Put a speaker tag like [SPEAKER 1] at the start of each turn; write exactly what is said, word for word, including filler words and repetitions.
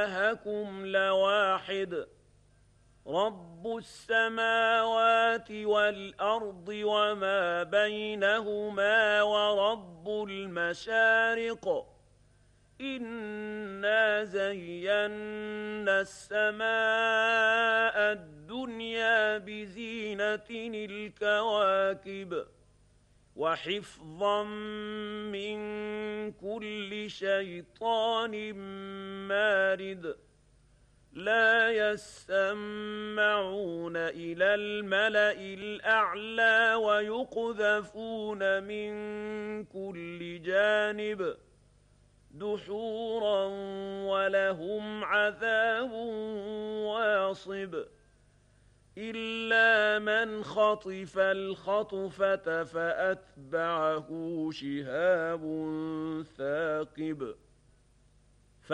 [SPEAKER 1] إلهكم لواحد رب السماوات والأرض وما بينهما ورب المشارق إنا زينا السماء الدنيا بزينة الكواكب وحفظا من كل شيطان مارد لا يسمعون إلى الملأ الأعلى ويقذفون من كل جانب دحورا ولهم عذاب واصب إلا من خطف الخطفة فأتبعه شهاب ثاقب